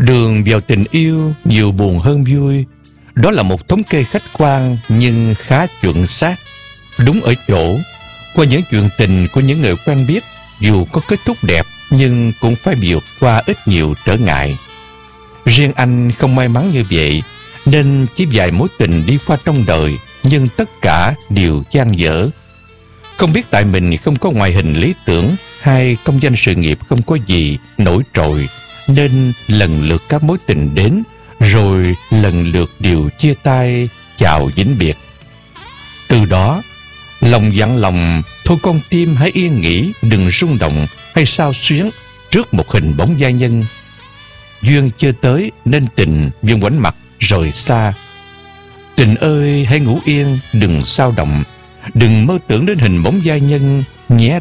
Đường vào tình yêu nhiều buồn hơn vui. Đó là một thống kê khách quan nhưng khá chuẩn xác. Đúng ở chỗ, qua những chuyện tình của những người quen biết, dù có kết thúc đẹp nhưng cũng phải vượt qua ít nhiều trở ngại. Riêng anh không may mắn như vậy, nên chỉ vài mối tình đi qua trong đời, nhưng tất cả đều dang dở. Không biết tại mình không có ngoại hình lý tưởng hay công danh sự nghiệp không có gì nổi trội, nên lần lượt các mối tình đến, rồi lần lượt đều chia tay, chào vĩnh biệt. Từ đó, lòng dặn lòng, thôi con tim hãy yên nghỉ, đừng rung động hay xao xuyến trước một hình bóng giai nhân. Duyên chưa tới nên tình vẫn ngoảnh mặt rồi xa. Tình ơi hãy ngủ yên, đừng xao động, đừng mơ tưởng đến hình bóng giai nhân nhé